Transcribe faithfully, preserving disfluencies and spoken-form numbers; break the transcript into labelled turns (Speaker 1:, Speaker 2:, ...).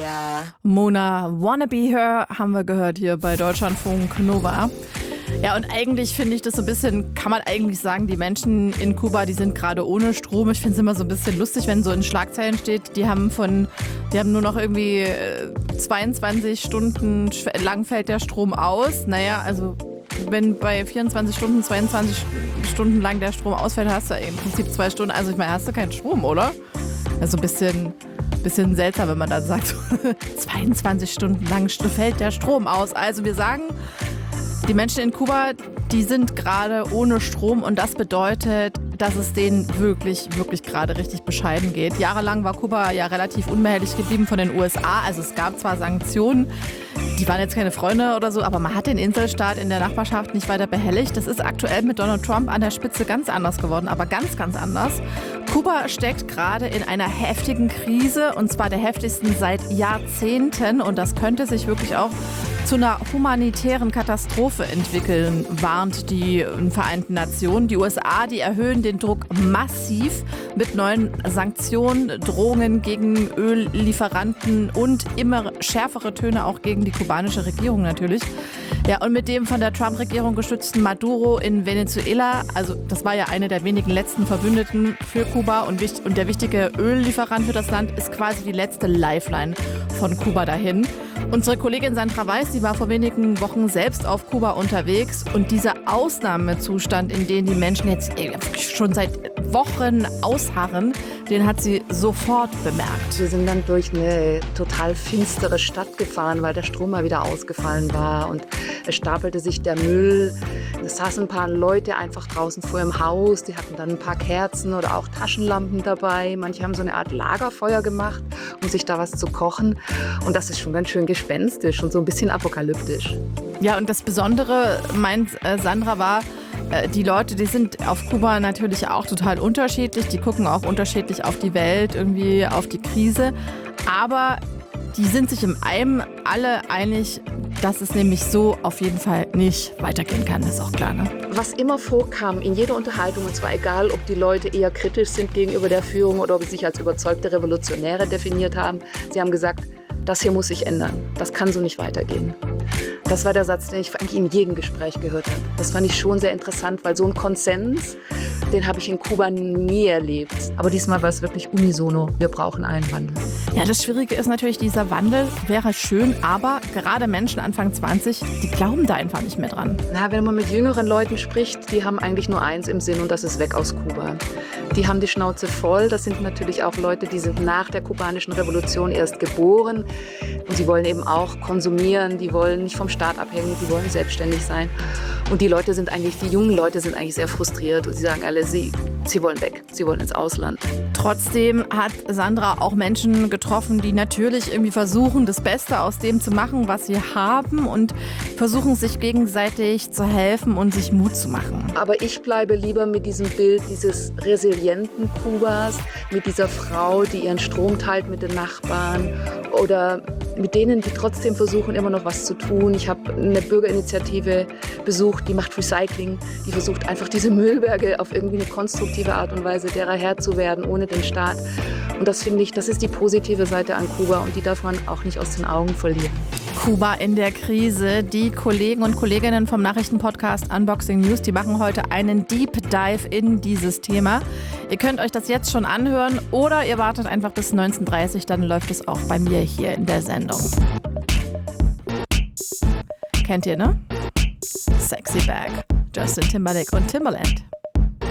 Speaker 1: Ja.
Speaker 2: Mona Wanna Be Her haben wir gehört hier bei Deutschlandfunk Nova. Ja, und eigentlich finde ich das so ein bisschen, kann man eigentlich sagen, die Menschen in Kuba, die sind gerade ohne Strom. Ich finde es immer so ein bisschen lustig, wenn so in Schlagzeilen steht, die haben von, die haben nur noch irgendwie zweiundzwanzig Stunden lang fällt der Strom aus. Naja, also wenn bei vierundzwanzig Stunden, zweiundzwanzig Stunden lang der Strom ausfällt, hast du im Prinzip zwei Stunden. Also ich meine, hast du keinen Strom, oder? Also ein bisschen, bisschen seltsam, wenn man dann sagt, zweiundzwanzig Stunden lang fällt der Strom aus. Also wir sagen, die Menschen in Kuba, die sind gerade ohne Strom und das bedeutet, dass es denen wirklich, wirklich gerade richtig bescheiden geht. Jahrelang war Kuba ja relativ unbehelligt geblieben von den U S A. Also es gab zwar Sanktionen, die waren jetzt keine Freunde oder so, aber man hat den Inselstaat in der Nachbarschaft nicht weiter behelligt. Das ist aktuell mit Donald Trump an der Spitze ganz anders geworden, aber ganz, ganz anders. Kuba steckt gerade in einer heftigen Krise und zwar der heftigsten seit Jahrzehnten und das könnte sich wirklich auch zu einer humanitären Katastrophe entwickeln, warnt die Vereinten Nationen. Die U S A, die erhöhen den Druck massiv mit neuen Sanktionen, Drohungen gegen Öllieferanten und immer schärfere Töne auch gegen die kubanische Regierung natürlich. Ja, und mit dem von der Trump-Regierung gestützten Maduro in Venezuela, also das war ja eine der wenigen letzten Verbündeten für Kuba und, und der wichtige Öllieferant für das Land ist quasi die letzte Lifeline von Kuba dahin. Unsere Kollegin Sandra Weiß, die war vor wenigen Wochen selbst auf Kuba unterwegs und dieser Ausnahmezustand, in den die Menschen jetzt schon seit Wochen ausharren, den hat sie sofort bemerkt.
Speaker 1: Wir sind dann durch eine total finstere Stadt gefahren, weil der Strom mal wieder ausgefallen war und es stapelte sich der Müll. Es saßen ein paar Leute einfach draußen vor ihrem Haus, die hatten dann ein paar Kerzen oder auch Taschenlampen dabei. Manche haben so eine Art Lagerfeuer gemacht, um sich da was zu kochen und das ist schon ganz schön gespenstisch und so ein bisschen apokalyptisch.
Speaker 2: Ja, und das Besondere, meint äh, Sandra, war, äh, die Leute, die sind auf Kuba natürlich auch total unterschiedlich. Die gucken auch unterschiedlich auf die Welt, irgendwie auf die Krise. Aber die sind sich im einem alle einig, dass es nämlich so auf jeden Fall nicht weitergehen kann. Das ist auch klar, ne?
Speaker 1: Was immer vorkam in jeder Unterhaltung, und zwar egal, ob die Leute eher kritisch sind gegenüber der Führung oder ob sie sich als überzeugte Revolutionäre definiert haben, sie haben gesagt, das hier muss sich ändern. Das kann so nicht weitergehen. Das war der Satz, den ich eigentlich in jedem Gespräch gehört habe. Das fand ich schon sehr interessant, weil so ein Konsens, den habe ich in Kuba nie erlebt. Aber diesmal war es wirklich unisono. Wir brauchen einen Wandel.
Speaker 2: Ja, das Schwierige ist natürlich, dieser Wandel wäre schön, aber gerade Menschen Anfang zwanzig, die glauben da einfach nicht mehr dran.
Speaker 1: Na, wenn man mit jüngeren Leuten spricht, die haben eigentlich nur eins im Sinn und das ist weg aus Kuba. Die haben die Schnauze voll. Das sind natürlich auch Leute, die sind nach der kubanischen Revolution erst geboren. Und sie wollen eben auch konsumieren, die wollen nicht vom Staat abhängig, die wollen selbstständig sein. Und die Leute sind eigentlich, die jungen Leute sind eigentlich sehr frustriert und sie sagen alle, sie, sie wollen weg, sie wollen ins Ausland.
Speaker 2: Trotzdem hat Sandra auch Menschen getroffen, die natürlich irgendwie versuchen, das Beste aus dem zu machen, was sie haben und versuchen, sich gegenseitig zu helfen und sich Mut zu machen.
Speaker 1: Aber ich bleibe lieber mit diesem Bild dieses resilienten Kubas, mit dieser Frau, die ihren Strom teilt mit den Nachbarn oder mit denen, die trotzdem versuchen, immer noch was zu tun. Ich habe eine Bürgerinitiative besucht, die macht Recycling, die versucht einfach diese Müllberge auf irgendwie eine konstruktive Art und Weise derer Herr zu werden, ohne den Staat. Und das finde ich, das ist die positive Seite an Kuba und die darf man auch nicht aus den Augen verlieren.
Speaker 2: Kuba in der Krise. Die Kollegen und Kolleginnen vom Nachrichtenpodcast Unboxing News, die machen heute einen Deep Dive in dieses Thema. Ihr könnt euch das jetzt schon anhören oder ihr wartet einfach bis neunzehn Uhr dreißig, dann läuft es auch bei mir hier in der Sendung. Kennt ihr, ne? Sexy Bag, Justin Timberlake und Timbaland.